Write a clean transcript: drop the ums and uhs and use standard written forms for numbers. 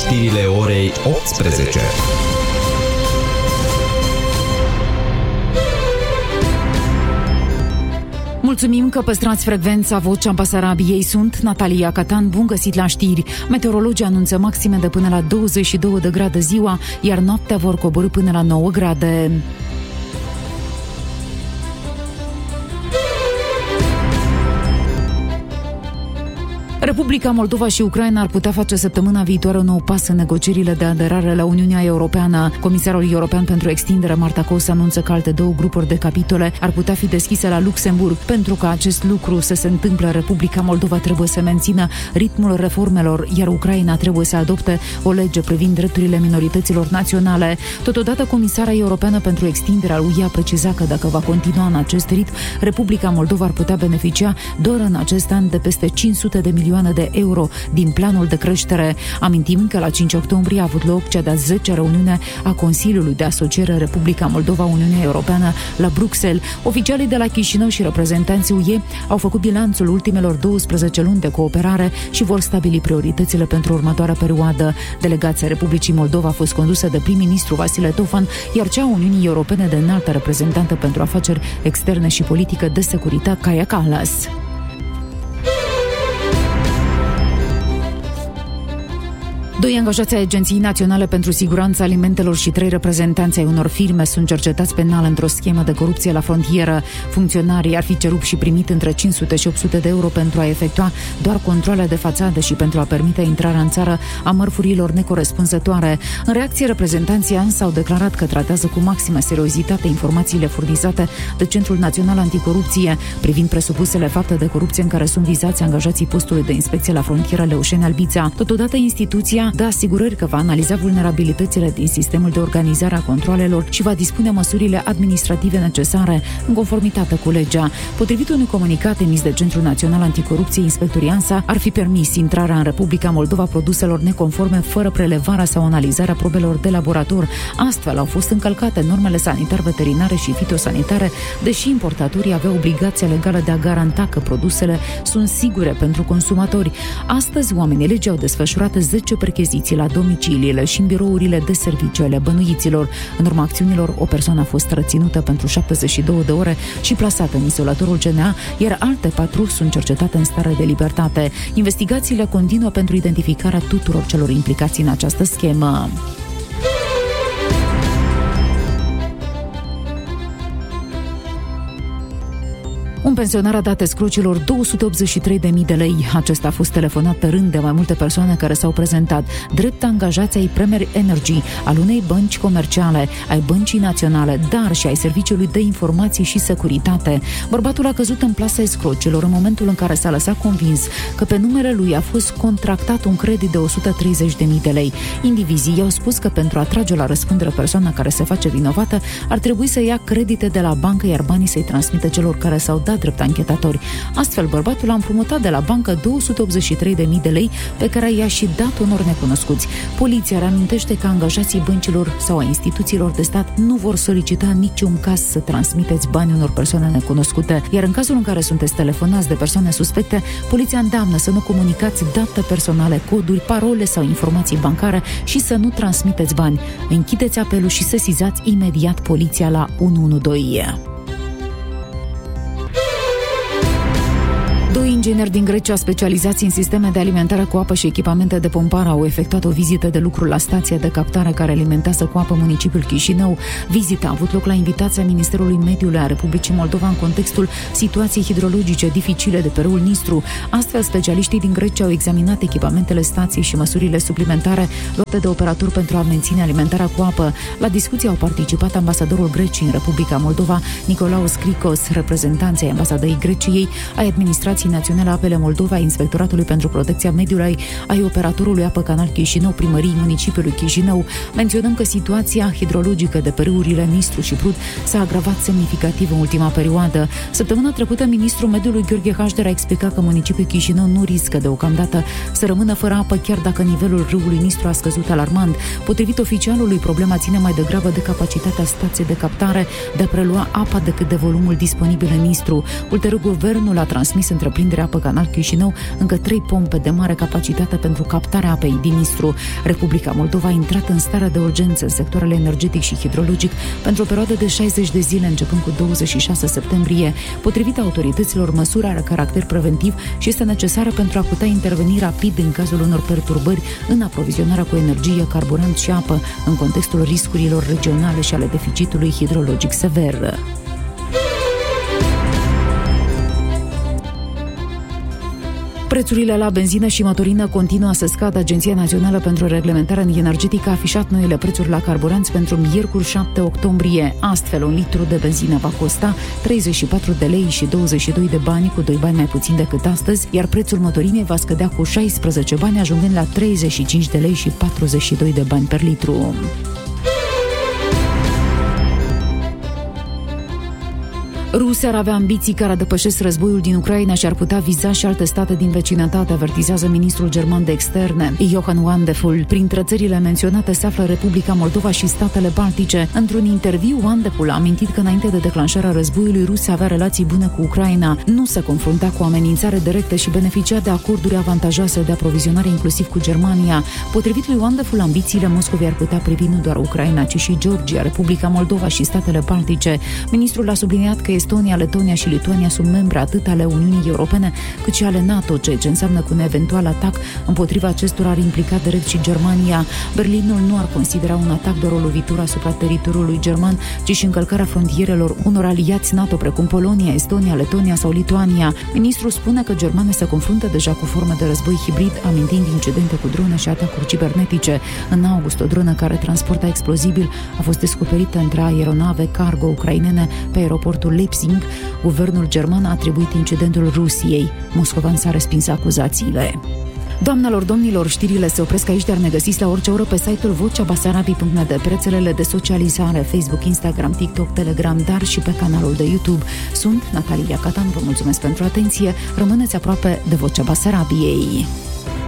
știrile orei 18. Mulțumim că păstrați frecvența Vocea Basarabiei. Sunt Natalia Catan, bun găsit la știri. Meteorologii anunță maxime de până la 22 de grade ziua, iar noaptea vor coborî până la 9 grade. Republica Moldova și Ucraina ar putea face săptămâna viitoare un nou pas în negocierile de aderare la Uniunea Europeană. Comisarul european pentru extindere, Marta Kos, anunță că alte două grupuri de capitole ar putea fi deschise la Luxemburg. Pentru ca acest lucru să se întâmple, Republica Moldova trebuie să mențină ritmul reformelor, iar Ucraina trebuie să adopte o lege privind drepturile minorităților naționale. Totodată, comisara europeană pentru extinderea lui a precizat că dacă va continua în acest ritm, Republica Moldova ar putea beneficia doar în acest an de peste 500 de milioane de euro din planul de creștere. Amintim că la 5 octombrie a avut loc cea de-a 10-a reuniune a Consiliului de Asociere Republica Moldova-Uniunea Europeană la Bruxelles. Oficialii de la Chișinău și reprezentanții UE au făcut bilanțul ultimelor 12 luni de cooperare și vor stabili prioritățile pentru următoarea perioadă. Delegația Republicii Moldova a fost condusă de prim-ministru Vasile Tofan, iar cea a Uniunii Europene de înaltă reprezentantă pentru afaceri externe și politică de securitate, Kaja Kallas. Doi angajați ai Agenției Naționale pentru Siguranța Alimentelor și 3 reprezentanți ai unor firme sunt cercetați penal într-o schemă de corupție la frontieră. Funcționarii ar fi cerut și primit între 500 și 800 de euro pentru a efectua doar controale de fațadă și pentru a permite intrarea în țară a mărfurilor necorespunzătoare. În reacție, reprezentanții ANSA au declarat că tratează cu maximă seriozitate informațiile furnizate de Centrul Național Anticorupție privind presupusele fapte de corupție în care sunt vizați angajații postului de inspecție la frontieră Leușeni-Albița. Totodată, instituția dă asigurări că va analiza vulnerabilitățile din sistemul de organizare a controalelor și va dispune măsurile administrative necesare în conformitate cu legea. Potrivit unui comunicat emis de Centrul Național Anticorupție, inspectorii ANSA ar fi permis intrarea în Republica Moldova produselor neconforme fără prelevarea sau analizarea probelor de laborator. Astfel au fost încălcate normele sanitar-veterinare și fitosanitare, deși importatorii aveau obligația legală de a garanta că produsele sunt sigure pentru consumatori. Astăzi, oamenii legii au desfășurat 10 percheziții la domiciliile și în birourile de serviciu ale bănuiților. În urma acțiunilor, o persoană a fost reținută pentru 72 de ore și plasată în izolatorul CNA, iar alte 4 sunt cercetate în stare de libertate. Investigațiile continuă pentru identificarea tuturor celor implicați în această schemă. Un pensionar a dat escrocilor 283.000 de lei. Acesta a fost telefonat pe rând de mai multe persoane care s-au prezentat drept angajați ai Premier Energy, al unei bănci comerciale, ai Băncii Naționale, dar și ai Serviciului de Informații și Securitate. Bărbatul a căzut în plasa escrocilor în momentul în care s-a lăsat convins că pe numele lui a fost contractat un credit de 130.000 de lei. Indivizii i-au spus că pentru a trage la răspundere persoana care se face vinovată, ar trebui să ia credite de la bancă, iar banii să-i transmită celor care s-au dat drept anchetatori. Astfel, bărbatul a împrumutat de la bancă 283.000 de lei pe care i-a și dat unor necunoscuți. Poliția reamintește că angajații băncilor sau a instituțiilor de stat nu vor solicita în niciun caz să transmiteți bani unor persoane necunoscute, iar în cazul în care sunteți telefonați de persoane suspecte, poliția îndeamnă să nu comunicați date personale, coduri, parole sau informații bancare și să nu transmiteți bani. Închideți apelul și sesizați imediat poliția la 112. Doi ingineri din Grecia specializați în sisteme de alimentare cu apă și echipamente de pompare au efectuat o vizită de lucru la stația de captare care alimentează cu apă municipiul Chișinău. Vizita a avut loc la invitația Ministerului Mediului a Republicii Moldova în contextul situației hidrologice dificile de pe râul Nistru. Astfel, specialiștii din Grecia au examinat echipamentele stației și măsurile suplimentare luate de operatori pentru a menține alimentarea cu apă. La discuție au participat ambasadorul Greciei în Republica Moldova, Nicolaos Cricos, reprezentanții ai ambasadei Greciei, ai administrației Naționale Apele Moldova, ai Inspectoratului pentru Protecția Mediului, ai operatorului Apă Canal Chișinău, primăriei municipiului Chișinău. Menționăm că situația hidrologică de pe râurile Nistru și Prut s-a agravat semnificativ în ultima perioadă. Săptămâna trecută, ministrul mediului Gheorghe Hașder a explicat că municipiul Chișinău nu riscă deocamdată să rămână fără apă, chiar dacă nivelul râului Nistru a scăzut alarmant. Potrivit oficialului, problema ține mai degrabă de capacitatea stației de captare de a prelua apa decât de volumul disponibil în Nistru. Ulterior, guvernul a transmis întreprinderea de apă Canal Chișinău încă 3 pompe de mare capacitate pentru captarea apei din Nistru. Republica Moldova a intrat în stare de urgență în sectoarele energetic și hidrologic pentru o perioadă de 60 de zile începând cu 26 septembrie. Potrivit autorităților, măsura are caracter preventiv și este necesară pentru a putea interveni rapid în cazul unor perturbări în aprovizionarea cu energie, carburant și apă, în contextul riscurilor regionale și ale deficitului hidrologic sever. Prețurile la benzină și motorină continuă să scadă. Agenția Națională pentru Reglementare Energetică a afișat noile prețuri la carburanți pentru miercuri 7 octombrie. Astfel, un litru de benzină va costa 34 de lei și 22 de bani, cu 2 bani mai puțin decât astăzi, iar prețul motorinei va scădea cu 16 bani, ajungând la 35 de lei și 42 de bani per litru. Rusia ar avea ambiții care depășesc războiul din Ucraina și ar putea viza și alte state din vecinătate, avertizează ministrul german de externe, Johann Wandeful. Printre țările menționate se află Republica Moldova și statele Baltice. Într-un interviu, Wandeful a amintit că înainte de declanșarea războiului, Rusia avea relații bune cu Ucraina, nu se confrunta cu o amenințare directă și beneficia de acorduri avantajoase de aprovizionare, inclusiv cu Germania. Potrivit lui Wandeful, ambițiile Moscovei ar putea privi nu doar Ucraina, ci și Georgia, Republica Moldova și statele Baltice. Ministrul a subliniat că Estonia, Letonia și Lituania sunt membre atât ale Uniunii Europene cât și ale NATO, ceea ce înseamnă că un eventual atac împotriva acestora ar implica direct și Germania. Berlinul nu ar considera un atac doar o lovitură asupra teritoriului german, ci și încălcarea frontierelor unor aliați NATO precum Polonia, Estonia, Letonia sau Lituania. Ministrul spune că Germania se confruntă deja cu forme de război hibrid, amintind incidente cu drone și atacuri cibernetice. În august, o dronă care transporta explozibil a fost descoperită între aeronave cargo ucrainene pe aeroportul Leipzig. Guvernul german a atribuit incidentul Rusiei. Moscovan s-a respins acuzațiile. Doamnelor, domnilor, știrile se opresc aici, dar ne găsiți la orice oră pe site-ul vocebasarabii.net, pe rețelele de socializare, Facebook, Instagram, TikTok, Telegram, dar și pe canalul de YouTube. Sunt Natalia Catan, vă mulțumesc pentru atenție, rămâneți aproape de Vocea Basarabiei.